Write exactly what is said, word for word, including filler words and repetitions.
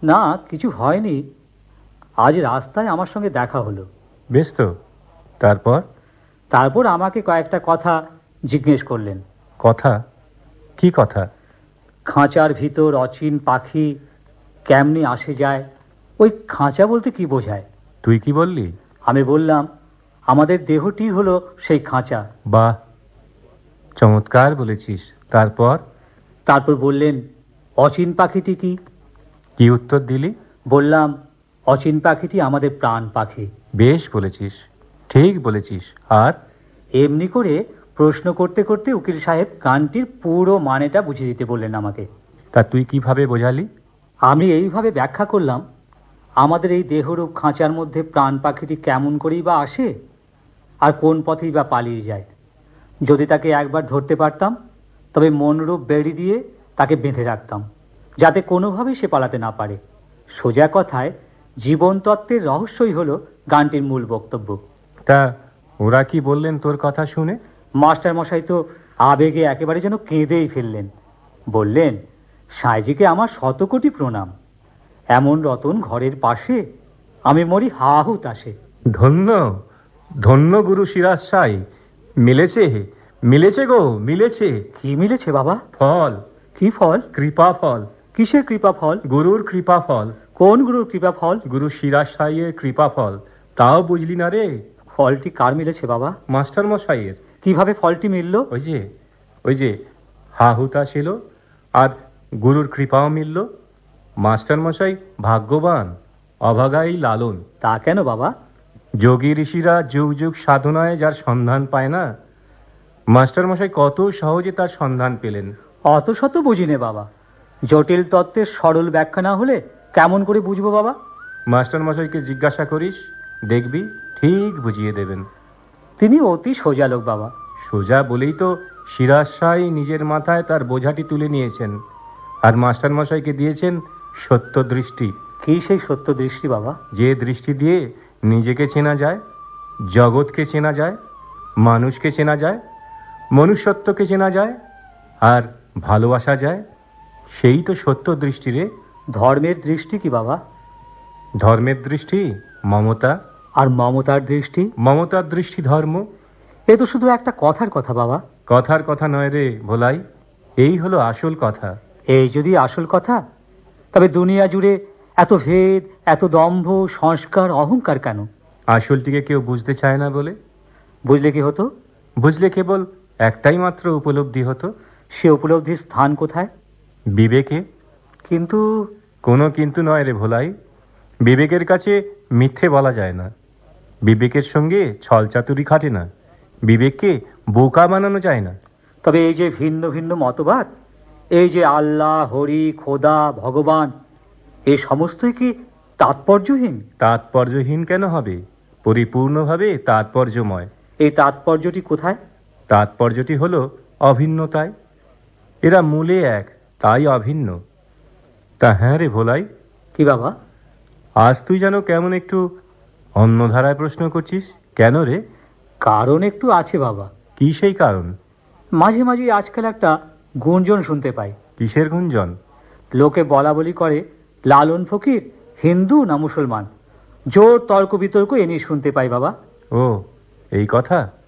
না, কিছু হয়নি। আজ রাস্তায় আমার সঙ্গে দেখা হলো। বেশ তো, তারপর? তারপর আমাকে কয়েকটা কথা জিজ্ঞেস করলেন। কথা? কি কথা? খাঁচার ভিতর অচিন পাখি কেমনি আসে যায়, ওই খাঁচা বলতে কি বোঝায়? তুই কি বললি? আমি বললাম আমাদের দেহটি হলো সেই খাঁচা। বাহ, চমৎকার বলেছিস। তারপর? তারপর বললেন অচিন পাখিটি কি? কি উত্তর দিলি? বললাম অচিন পাখিটি আমাদের প্রাণ পাখি। বেশ বলেছিস, ঠিক বলেছিস। আর? এমনি করে প্রশ্ন করতে করতে উকিল সাহেব গানটির পুরো মানেটা বুঝিয়ে দিতে বললেন আমাকে। তা তুই কিভাবে বোঝালি? আমি এইভাবে ব্যাখ্যা করলাম, আমাদের এই দেহরূপ খাঁচার মধ্যে প্রাণ পাখিটি কেমন করেই বা আসে, আর কোন পথেই বা পালিয়ে যায়। যদি তাকে একবার ধরতে পারতাম, তবে মনরূপ বেড়ি দিয়ে তাকে বেঁধে রাখতাম, যাতে কোনোভাবেই সে পালাতে না পারে। সোজা কথায় জীবন তত্ত্বের রহস্যই হলো গানটির মূল বক্তব্য। তা ওরা কি বললেন তোর কথা শুনে? মাস্টার মশাই তো আবেগে একেবারে যেন কেঁদেই ফেললেন। বললেন, সাঁইজিকে আমার শতকোটি প্রণাম। এমন রতন ঘরের পাশে আমি মরি হা হুতাশে। ধন্য ধন্য গুরু সিরাজ সাই, মিলেছে মিলেছে গো, মিলেছে। কি মিলেছে বাবা? ফল। কি ফল? কৃপা ফল। কিসের কৃপা ফল? গুরুর কৃপা ফল। কোন গুরুর কৃপা ফল? গুরু সিরাজ সাইয়ের কৃপা ফল। তাও বুঝলি না রে? ফলটি কার মিলেছে বাবা? মাস্টার মশাইয়ের। কিভাবে ফলটি মিলল? ওই যে ওই যে হা হুতাশ এলো, আর গুরুর কৃপাও মিলল। মাস্টার মশাই ভাগ্যবান, অভাগাই লালন। তা কেন বাবা? যোগী ঋষিরা যুগ যুগ সাধনায় যার সন্ধান পায় না, মাস্টার মশাই কত সহজে তার সন্ধান পেলেন। অত শত বুঝি নে বাবা। জটিল তত্ত্বের সরল ব্যাখ্যা না হলে কেমন করে বুঝবো বাবা? মাস্টার মশাইকে জিজ্ঞাসা করিস, দেখবি ঠিক বুঝিয়ে দেবেন। তিনি অতি সোজা লোক বাবা। সোজা বলেই তো সিরাজ সাই নিজের মাথায় তার বোঝাটি তুলে নিয়েছেন, আর মাস্টার মশাইকে দিয়েছেন সত্য দৃষ্টি। কি সেই সত্য দৃষ্টি বাবা? যে দৃষ্টি দিয়ে নিজেকে চেনা যায়, জগৎকে চেনা যায়, মানুষকে চেনা যায়, মনুষ্যত্বকে চেনা যায়, আর ভালোবাসা যায়, সেই তো সত্য দৃষ্টি রে। ধর্মের দৃষ্টি কি বাবা? ধর্মের দৃষ্টি মমতা। আর মমতার দৃষ্টি? মমতার দৃষ্টি ধর্ম। এ তো শুধু একটা কথার কথা বাবা। কথার কথা নয় রে ভোলাই, এই হলো আসল কথা। এই যদি আসল কথা, তবে দুনিয়া জুড়ে এত ভেদ, এত দম্ভ, সংস্কার, অহংকার কেন? আসলটিকে কেউ বুঝতে চায় না বলে। বুঝলে কি হতো? বুঝলে কেবল একটাই মাত্র উপলব্ধি হতো। সে উপলব্ধির স্থান কোথায়? বিবেকে। কিন্তু কোনো কিন্তু নয় রে ভোলাই। বিবেকের কাছে মিথ্যে বলা যায় না, বিবেকের সঙ্গে ছলচাতুরি খাটে না, বিবেককে বোকা বানানো যায় না। তবে এই যে ভিন্ন ভিন্ন মতবাদ, এই যে আল্লাহ, হরি, খোদা, ভগবান, এই সমস্তই কি তাৎপর্যহীন? তাৎপর্যহীন কেন হবে? পরিপূর্ণভাবে তাৎপর্যময়। এই তাৎপর্যটি কোথায়? তাৎপর্যটি হলো অভিন্নতায়। এরা মূলে এক, তাই অভিন্ন। তা হ্যাঁ রে ভোলাই। কি বাবা? আজ তুই যেন কেমন একটু অন্য ধারায় প্রশ্ন করছিস, কেন রে? কারণ একটু আছে বাবা। কি সেই কারণ? মাঝে মাঝে আজকাল একটা গুঞ্জন শুনতে পাই। কিসের গুঞ্জন? লোকে বলা বলি করে লালন ফকির হিন্দু না মুসলমান, জোর তর্ক বিতর্ক এ নিয়ে শুনতে পাই বাবা। ও, এই কথা।